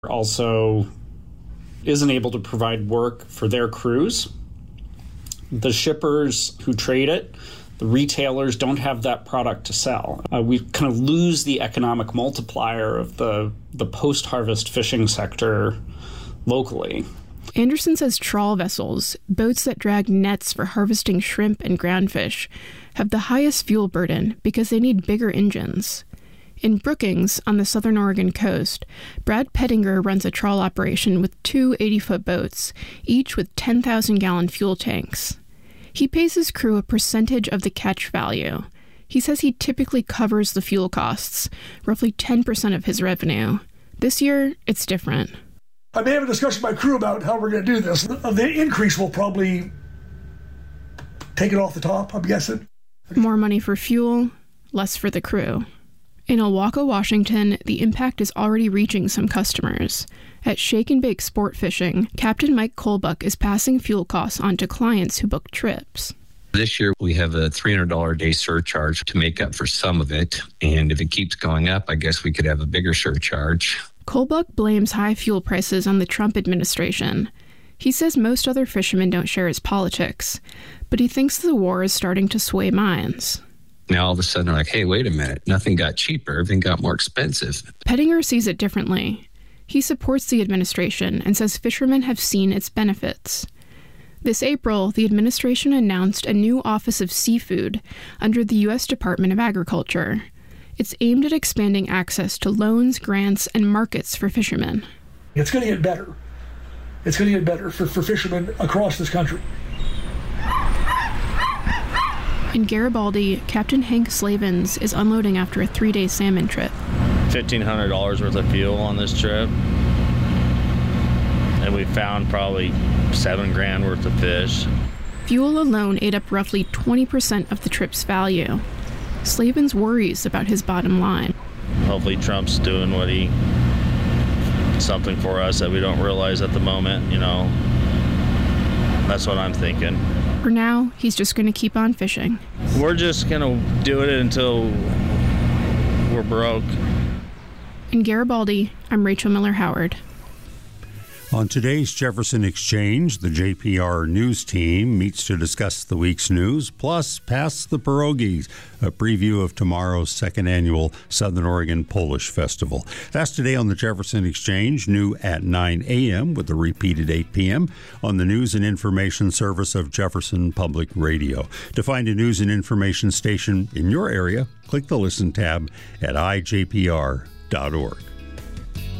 Also isn't able to provide work for their crews. The shippers who trade it, the retailers don't have that product to sell. We kind of lose the economic multiplier of the post-harvest fishing sector locally. Anderson says trawl vessels, boats that drag nets for harvesting shrimp and groundfish, have the highest fuel burden because they need bigger engines. In Brookings, on the southern Oregon coast, Brad Pettinger runs a trawl operation with two 80-foot boats, each with 10,000-gallon fuel tanks. He pays his crew a percentage of the catch value. He says he typically covers the fuel costs, roughly 10% of his revenue. This year, it's different. I may have a discussion with my crew about how we're going to do this. The increase will probably take it off the top, I'm guessing. More money for fuel, less for the crew. In Ilwaco, Washington, the impact is already reaching some customers. At Shake and Bake Sport Fishing, Captain Mike Colbuck is passing fuel costs on to clients who book trips. This year, we have a $300 a day surcharge to make up for some of it. And if it keeps going up, I guess we could have a bigger surcharge. Colbuck blames high fuel prices on the Trump administration. He says most other fishermen don't share his politics, but he thinks the war is starting to sway minds. Now all of a sudden they're like, hey, wait a minute, nothing got cheaper, everything got more expensive. Pettinger sees it differently. He supports the administration and says fishermen have seen its benefits. This April, the administration announced a new Office of Seafood under the U.S. Department of Agriculture. It's aimed at expanding access to loans, grants, and markets for fishermen. It's going to get better. It's going to get better for fishermen across this country. In Garibaldi, Captain Hank Slavens is unloading after a 3-day salmon trip. $1,500 worth of fuel on this trip. And we found probably $7,000 worth of fish. Fuel alone ate up roughly 20% of the trip's value. Slavens worries about his bottom line. Hopefully Trump's doing something for us that we don't realize at the moment, That's what I'm thinking. For now, he's just going to keep on fishing. We're just going to do it until we're broke. In Garibaldi, I'm Rachel Miller Howard. On today's Jefferson Exchange, the JPR news team meets to discuss the week's news, plus Pass the Pierogies, a preview of tomorrow's second annual Southern Oregon Polish Festival. That's today on the Jefferson Exchange, new at 9 a.m. with a repeat at 8 p.m. on the News and Information Service of Jefferson Public Radio. To find a news and information station in your area, click the Listen tab at ijpr.org.